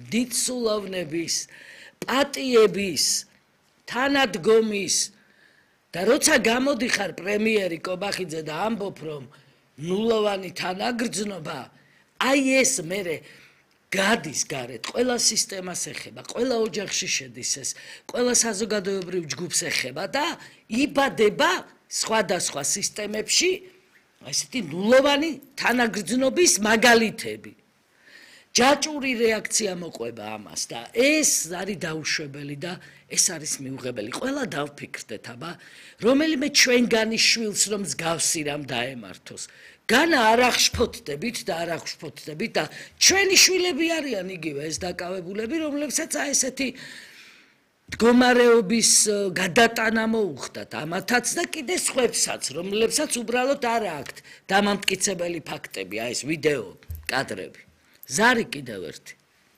დიდსულოვნების, პატიების, თანადგომის და როცა გამოდიხარ პრემიერი კობახიძე და ამბობ რომ ნულოვანი თანაგრძნობა, აი ეს მერე გადის გარეთ, ყველა სისტემას ეხება, ყველა ოჯახში შედის ეს, ყველა საზოგადოებრივ ჯგუფს ეხება და იბადება სხვადასხვა სისტემებში ესეთი ნულოვანი თანაგრძნობის მაგალითები. ჯაჭვური რეაქცია მოყვება ამას და ეს არის დაუშვებელი და ეს არის მიუღებელი. ყველა დავფიქრდეთ, აბა, რომელიმე ჩვენგანი შვილს რომ მსგავსი რამ დაემართოს. განა არ აღშფოთდებით და არ აღშფოთდებით და ჩვენი შვილები არიან იგივე ეს დაკავებულები, რომლებსაც ესეთი მდგომარეობის გადატანა მოუხდათ ამათაც და კიდე სხვებსაც, რომლებსაც უბრალოდ არ აქვთ დამამტკიცებელი ფაქტები, აი ეს ვიდეო კადრები. ზარი კიდევ ერთი.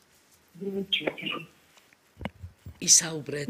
ისაუბრეთ.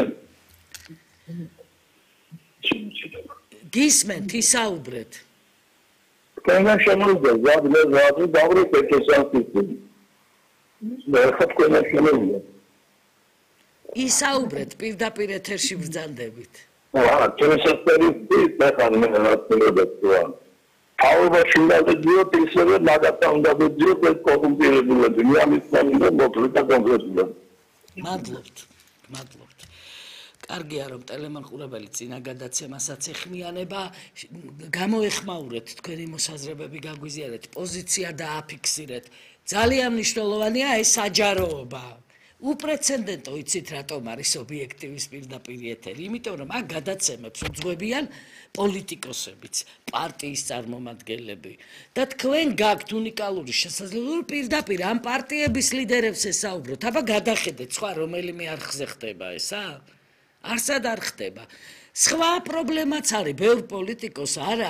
გისმენთ, ისაუბრეთ. Când șemulge, zaadu, dauri pe ce s-a întâmplat. Dar fapt că nu șemulge. ისაუბრეთ, პირდაპირ ეთერში ბრძანდებით. Ce s-a întâmplat, pe care nu l-a întâmplat. Aurba შინდადა ჯიოთ ისევე მაგათანდა ჯიოთ ეს კონკრეტულად ამის სამი მოკლედ კონკრეტულად მადლობთ კარგია რომ ტელემოყურებელი წინა გადაცემასაც ეხმიანება გამოეხმაურეთ თქვენი მოსაზრებები გაგვიზიარეთ პოზიცია დააფიქსირეთ ძალიან მნიშვნელოვანია ეს საჯაროობა უპრეცედენტო იცით რატომ არის ობიექტივის პირდაპირ ეთერი იმიტომ რომ აქ გადაცემებს უძღვებიან პოლიტიკოსებიც, პარტიის წარმომადგენლები და თქვენ გაქვთ უნიკალური შესაძლებლობა პირდაპირ ამ პარტიების ლიდერებს ესაუბროთ. აბა გადახედეთ, სხვა რომელიმე არხზე ხდება ესა? არსად არ ხდება. სხვა პრობლემაც არის, ბევრ პოლიტიკოს არ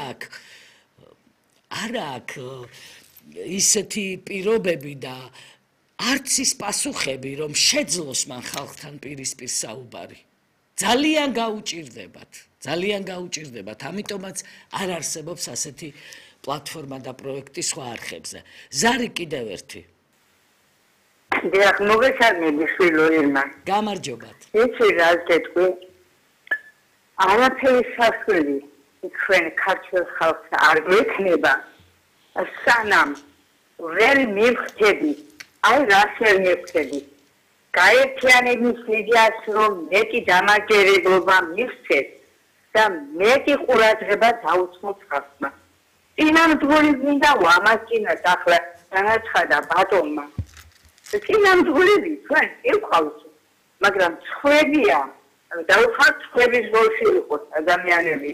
აქვს ისეთი პირობები და არც ის პასუხები, რომ შეძლოს მან ხალხთან პირისპირ საუბარი. ძალიან გაუჭირდებათ, ამიტომაც არ არსებობს ასეთი პლატფორმა და პროექტი სხვა არხებზე. ზარი კიდევ ერთი. დიახ, მოგესალმები შვილო ირმა. გამარჯობათ. იცი რა გეტყვი? არაფერი სასწრაფი თქვენ ქართულ ხალხს არ გვექნება, სანამ ვერ მივხვდები, აი რას ვერ მივხვდები. გაერთიანების იდეას რომ მეტი დამაჯერებლობა მივცეთ და მეტი ყურადღება დაუწყოთ ხალხმა. წინამძღოლი მინდა ვამაჩინოთ ახლა განაცხადა ბატონმა. წინამძღოლები თქვენ იყავთ, მაგრამ ცხვებია, დაუხართ ცხვების როლში იყოს ადამიანები.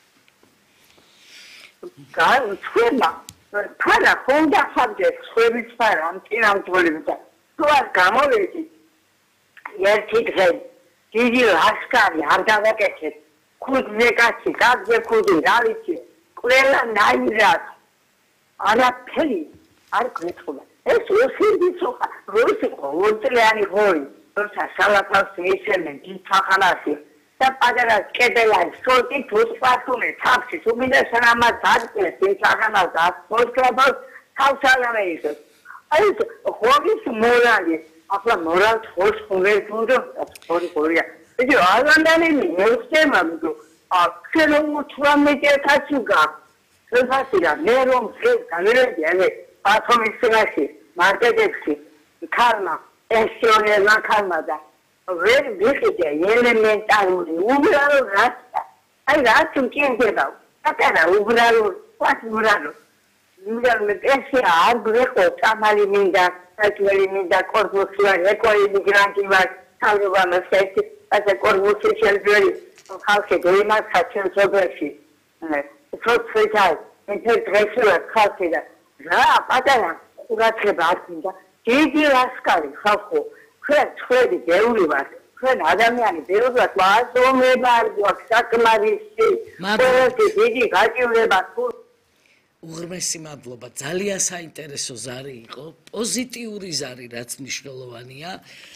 ცხვება, ფარა ხონდა ხარჯეთ ცხვების ფარა ამ წინამძღოლებთან. თუ არ გამოვედით ერთი დღე დიდი ლაშქარი არ დავაკეთეთ ქუდზე კაცი, კაცზე ქუდი, რა ვიცი, ყველა ნაირად არაფერი არ გვეწყობა. ეს ოსინდიცოხა, როისი ყოველწლიანი ღორი, როცა სალათავს მისცემენ თახანაში და პატარა კედელයි, სოლტი თუსპასუნე, თაფსი, უმიდა სანამაც დაწეს ეს თახანას და მოსკლაბავს თავსალამე ისოს. აი ღორის მორალი ახლა მორალს ხოს ხოერტუნდო ხორია იგი ალანდანელი მეხსემა მიდო ახლა 18-ში გაფასირა მე რომ ეს განერები ანუ პათომისში მარკეტებში ქარმა პენსიონერმა ქარმა და ვერ ვიყიდე ელემენტარული უბრალოდ რაც აი რაც მკითხება აკანა უბრალოდ მიგალ პენსია არ გვეყო წამალი მინდა Actually, the corpus equally migranti was Taliban state as a corpus very how to do not such a progression. So, three times, integration of culture. Patana, that's about Gigi Rascali, Hako, Fred, Freddy, the only one. Fred Adamian, the other was only about what Sakamari state. Mother, Gigi, got you about food. უღრმესი მადლობა ძალიან საინტერესო ზარი იყო პოზიტიური ზარი რაც მნიშვნელოვანია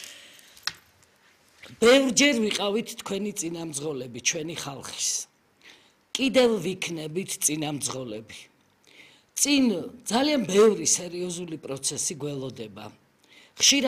ბევრჯერ ვიყავით თქვენი წინამძღოლები ჩვენი ხალხის კიდევ ვიქნებით წინამძღოლები წინ ძალიან ბევრი სერიოზული პროცესი გველოდება ხშირად